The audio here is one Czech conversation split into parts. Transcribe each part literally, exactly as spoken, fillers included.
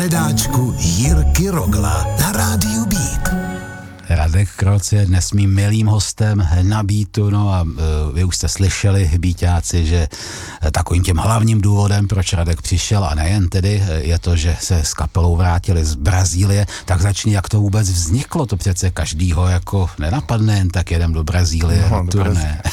hledáčku Jirky Rogla na rádiu Beat. Radek Kroc je dnes mým milým hostem na Beatu, no a uh, vy už jste slyšeli, Beatáci, že takovým tím hlavním důvodem, proč Radek přišel, a nejen tedy, je to, že se s kapelou vrátili z Brazílie. Tak začni, jak to vůbec vzniklo, to přece každýho jako nenapadne, jen tak jedem do Brazílie no, na turné.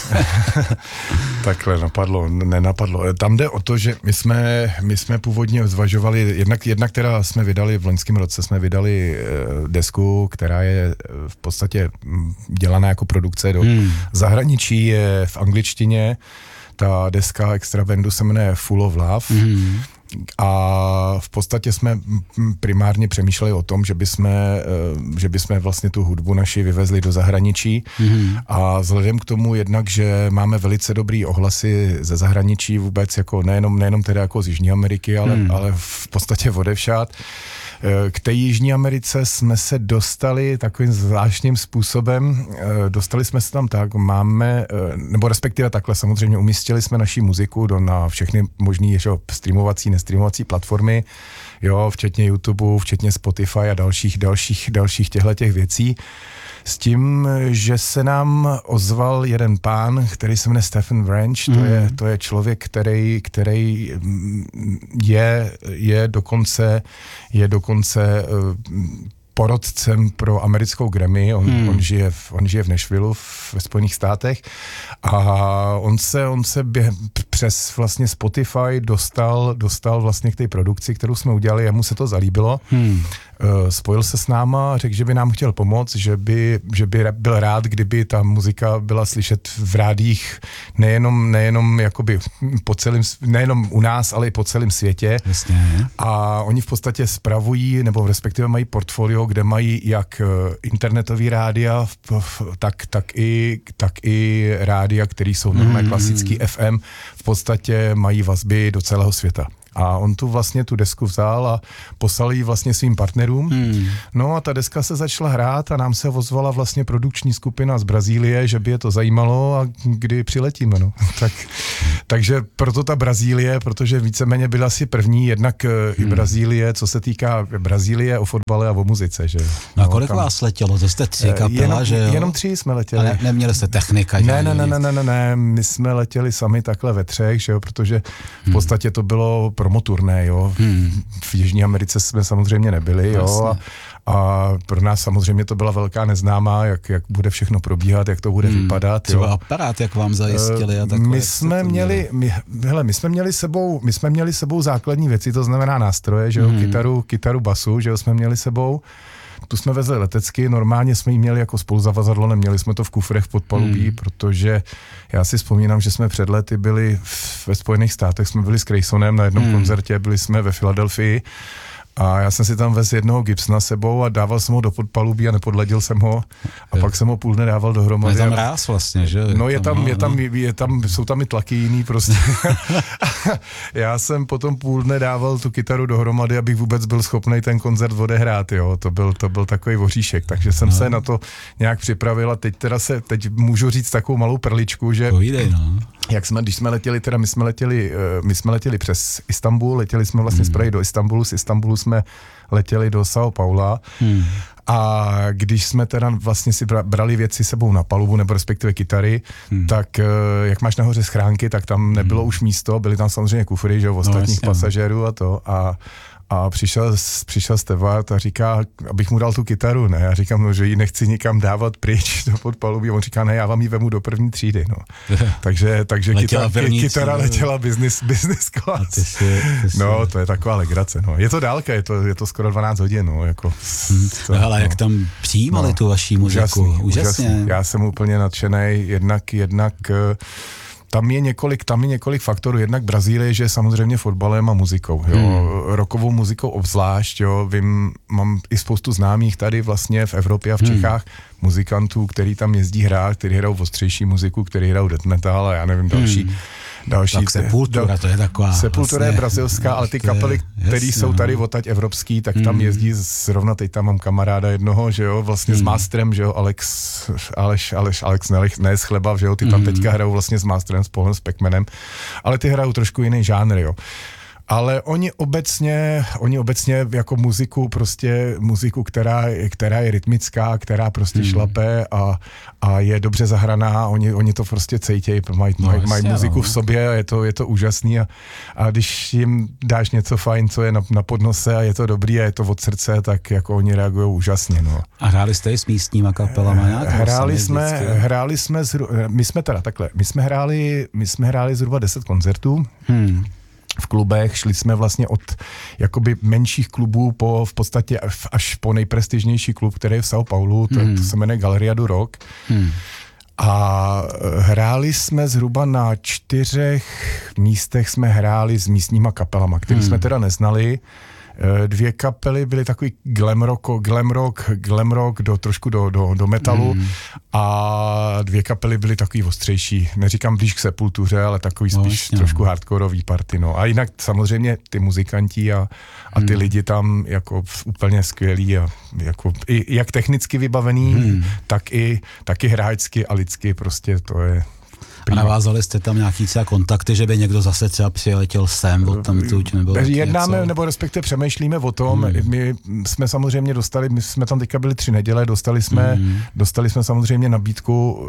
Takhle napadlo, nenapadlo. Tam jde o to, že my jsme, my jsme původně zvažovali, jednak, jednak teda jsme vydali v loňském roce, jsme vydali uh, desku, která je v podstatě dělaná jako produkce do hmm. zahraničí, je v angličtině. Ta deska Extra Vendu se jmenuje Full of Love. Hmm. A v podstatě jsme primárně přemýšleli o tom, že bychom, že bychom vlastně tu hudbu naši vyvezli do zahraničí. Mm. A vzhledem k tomu jednak, že máme velice dobrý ohlasy ze zahraničí vůbec, jako nejenom, nejenom teda jako z Jižní Ameriky, ale, mm. ale v podstatě odevšad. K té Jižní Americe jsme se dostali takovým zvláštním způsobem, dostali jsme se tam tak, máme, nebo respektive takhle samozřejmě umístili jsme naši muziku do, na všechny možný ještě streamovací, nestreamovací platformy, jo, včetně YouTube, včetně Spotify a dalších, dalších, dalších těchto věcí. S tím, že se nám ozval jeden pán, který se jmenuje Stephen Branch, to, mm. je, to je člověk, který, který je, je dokonce, je dokonce porodcem pro americkou Grammy, on, hmm. on, žije v, on žije v Nashvilleu ve Spojených státech a on se, on se během, přes vlastně Spotify dostal, dostal vlastně k té produkci, kterou jsme udělali, jemu se to zalíbilo, hmm. spojil se s náma a řekl, že by nám chtěl pomoct, že by, že by byl rád, kdyby ta muzika byla slyšet v rádích nejenom, nejenom jakoby po celém, nejenom u nás, ale i po celém světě. Jasně. A oni v podstatě spravují, nebo respektive mají portfolio, kde mají jak internetový rádia, tak, tak, i, tak i rádia, které jsou normálně mm. klasický F M, v podstatě mají vazby do celého světa. A on tu vlastně tu desku vzal a poslal ji vlastně svým partnerům. Hmm. No a ta deska se začala hrát a nám se ozvala vlastně produkční skupina z Brazílie, že by je to zajímalo a kdy přiletíme, no. tak, takže proto ta Brazílie, protože víceméně byla asi první, jednak hmm. i Brazílie, co se týká Brazílie o fotbale a o muzice, že. No a kolik tam vás letělo? To jste tři kapela, jenom, že jo? Jenom tři jsme letěli. Ale neměli jste technika? Ne, ne, ne, ne, ne, ne, ne, my jsme letěli sami takhle ve třech, že jo, protože v podstatě to bylo promoturné, jo. Hmm. V Jižní Americe jsme samozřejmě nebyli, jo. A, a pro nás samozřejmě to byla velká neznámá, jak, jak bude všechno probíhat, jak to bude hmm. vypadat. Třeba jo. aparát, jak vám zajistili a takhle. My jsme měli, my, hele, my jsme měli sebou, my jsme měli sebou základní věci, to znamená nástroje, že jo, hmm. kytaru, kytaru, basu, že jo, jsme měli sebou. Tu jsme vezli letecky, normálně jsme ji měli jako spoluzavazadlo, neměli jsme to v kufrech v podpalubí, hmm. protože já si vzpomínám, že jsme před lety byli ve Spojených státech, jsme byli s Graysonem na jednom hmm. koncertě, byli jsme ve Filadelfii a já jsem si tam vezl jednoho Gibsona sebou a dával jsem ho do podpalubí a nepodladil jsem ho a je. Pak jsem ho půl dne dával dohromady. Je tam ráz vlastně, že? No je tam, je tam, je tam, jsou tam i tlaky jiný prostě. Já jsem potom půl dne dával tu kytaru dohromady, abych vůbec byl schopný ten koncert odehrát, jo. To byl, to byl takový voříšek, takže jsem no. se na to nějak připravil a teď teda se, teď můžu říct takovou malou perličku, že Pojídej, no. jak jsme, když jsme letěli, teda my jsme letěli, my jsme letěli přes Istanbul, letěli jsme vlastně hmm. z Prahy do Istanbulu, z Istanbulu jsme letěli do São Paula hmm. a když jsme teda vlastně si brali věci sebou na palubu, nebo respektive kytary, hmm. tak jak máš nahoře schránky, tak tam nebylo hmm. už místo, byly tam samozřejmě kufry, že jo, ostatních no, pasažérů a to a A přišel, přišel Stewart a říká, abych mu dal tu kytaru, ne? Já říkám, no, že ji nechci nikam dávat pryč do podpalubí. On říká, ne, já vám ji vemu do první třídy, no. takže takže letěla kytar, kytara třídy, letěla business, business class. Ty si, ty si. No, to je taková legrace, no. Je to dálka, je to, je to skoro dvanáct hodin, no. Jako, hmm. to, no, ale no. jak tam přijímali no, tu vaší muziku? Úžasný, úžasně. Já jsem úplně nadšenej, jednak, jednak Tam je několik, tam je několik faktorů, jednak Brazílie, že samozřejmě fotbalem a muzikou, jo, hmm. rockovou muzikou obzvlášť, jo, vím, mám i spoustu známých tady vlastně v Evropě a v Čechách, hmm. muzikantů, který tam jezdí hrát, který hrajou ostřejší muziku, který hrajou death metal a já nevím, další, hmm. další. Tak Sepultura, dal, to je taková. Sepultura vlastně, je brazilská, ale ty kapely, které jsou tady odtaď evropský, tak hmm. tam jezdí, zrovna teď tam mám kamaráda jednoho, že jo, vlastně hmm. s Masterem, že jo, Alex, Aleš, Aleš, Alex Nelech, ne z Chleba, že jo, ty tam hmm. teďka hrajou vlastně s Masterem, s Paulem, s Pac-Manem, ale ty hrajou trošku jiný žánr, jo. Ale oni obecně, oni obecně jako muziku, prostě muziku, která, která je rytmická, která prostě hmm. šlape a, a je dobře zahraná, oni, oni to prostě cejtějí, mají, no, mají, mají muziku no. v sobě a je to, je to úžasný a, a když jim dáš něco fajn, co je na, na podnose a je to dobrý a je to od srdce, tak jako oni reagují úžasně. No. A hráli jste i s místníma kapelama nějak? Hráli jsme, hráli jsme, zhru, my jsme teda takhle, my jsme hráli, my jsme hráli zhruba deset koncertů. Hmm. V klubech, šli jsme vlastně od jakoby menších klubů po v podstatě až po nejprestižnější klub, který je v São Paulo, to, hmm. to se jmenuje Galeria do Rock. Hmm. A hráli jsme zhruba na čtyřech místech, jsme hráli s místníma kapelama, který hmm. jsme teda neznali. Dvě kapely byly takový glam rock, glam rock, glam rock do, trošku do, do, do metalu mm. a dvě kapely byly takový ostřejší. Neříkám blíž k Sepultuře, ale takový spíš no, jasně, trošku hardkorový party. No. A jinak samozřejmě ty muzikanti a, a ty mm. lidi tam jako úplně skvělí a jako i, jak technicky vybavený, mm. tak i taky hráčsky a lidsky prostě to je... A navázali jste tam nějaký třeba kontakty, že by někdo zase třeba přiletěl sem od tamtud, nebo jednáme, něco? Nebo respektive přemýšlíme o tom. Hmm. My jsme samozřejmě dostali, my jsme tam teďka byli tři neděle, dostali jsme, hmm. dostali jsme samozřejmě nabídku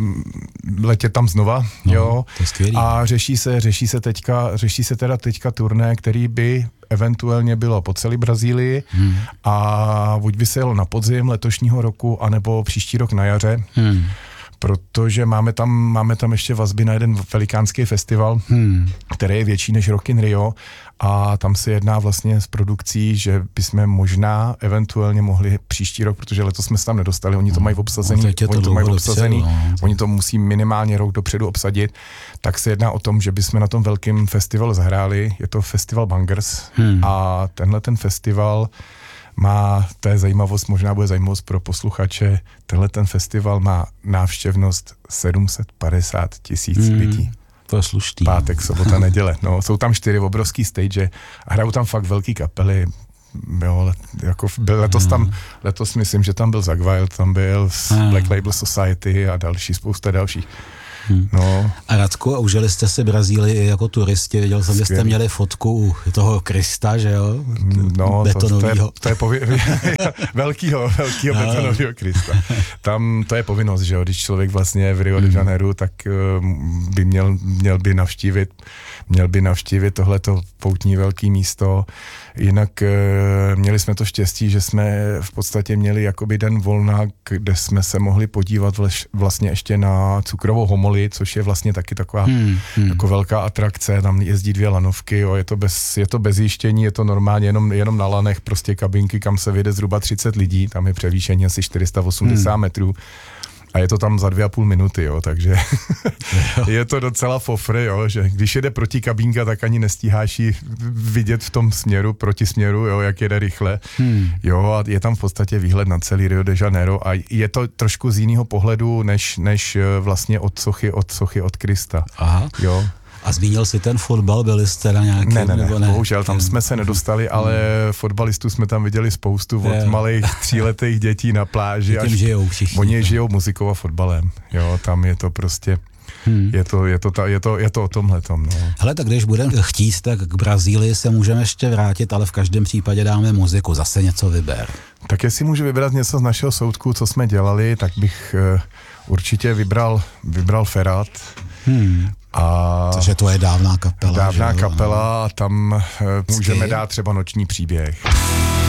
letět tam znova, no, jo. To je skvělý. A řeší se, řeší se teďka, řeší se teda teďka turné, který by eventuálně bylo po celé Brazílii hmm. a buď by se jelo na podzim letošního roku, anebo příští rok na jaře. Hmm. Protože máme tam, máme tam ještě vazby na jeden velikánský festival, hmm. který je větší než Rock in Rio a tam se jedná vlastně s produkcí, že bychom možná eventuálně mohli příští rok, protože letos jsme se tam nedostali, oni to mají obsazený, no, to oni to mají obsazený, dopředu, no. Oni to musí minimálně rok dopředu obsadit, tak se jedná o tom, že bychom na tom velkém festivalu zahráli, je to festival Bangers hmm. a tenhle ten festival má, to je zajímavost, možná bude zajímavost pro posluchače, tenhle ten festival má návštěvnost sedm set padesát tisíc hmm, lidí. To je slušný. Pátek, sobota, neděle. No, jsou tam čtyři obrovský stage a hrajou tam fakt velký kapely. Jo, jako byl letos hmm. tam, letos myslím, že tam byl Zakk Wylde, tam byl hmm. Black Label Society a další, spousta dalších. Hmm. No. A Radku, a užili jste si Brazílii jako turisti, viděl jsem, že jste měli fotku u toho Krista, že jo? No, betonovýho. To, to je, to je povi- velkýho, velkýho no. betonovýho Krista. Tam to je povinnost, že jo, když člověk vlastně v Rio de Janeiro, tak uh, by měl, měl by navštívit, měl by navštívit tohleto poutní velký místo. Jinak uh, měli jsme to štěstí, že jsme v podstatě měli jakoby den volna, kde jsme se mohli podívat vleš, vlastně ještě na cukrovou homoli, což je vlastně taky taková hmm, hmm. jako velká atrakce, tam jezdí dvě lanovky, jo, je to bez, je to bez jištění, je to normálně jenom, jenom na lanech, prostě kabinky, kam se vyjde zhruba třicet lidí, tam je převýšení asi čtyři sta osmdesát hmm. metrů. A je to tam za dvě a půl minuty, jo, takže je to docela fofry, jo, že když jede proti kabínka, tak ani nestíháš ji vidět v tom směru, proti směru, jo, jak jede rychle. Hmm. Jo, a je tam v podstatě výhled na celý Rio de Janeiro a je to trošku z jiného pohledu, než, než vlastně od sochy, od sochy od Krista. Aha. Jo. A zmínil jsi ten fotbal, byli jste na nějaký? Ne, ne, ne, ne, bohužel, tam jsme se nedostali, ale fotbalistů jsme tam viděli spoustu, od je. malých tříletých dětí na pláži. Až žijou všichni. Oni žijou muzikou a fotbalem, jo, tam je to prostě, hmm. je, to, je, to ta, je, to, je to o tomhletom. No. Hele, tak když budeme chtít, tak k Brazílii se můžeme ještě vrátit, ale v každém případě dáme muziku, zase něco vyber. Tak jestli můžu vybrat něco z našeho soudku, co jsme dělali, tak bych uh, určitě vybral, vybral Ferrat. Hmm. A což je tvoje dávná kapela. Dávná že? kapela, tam uh, můžeme dát třeba Noční příběh.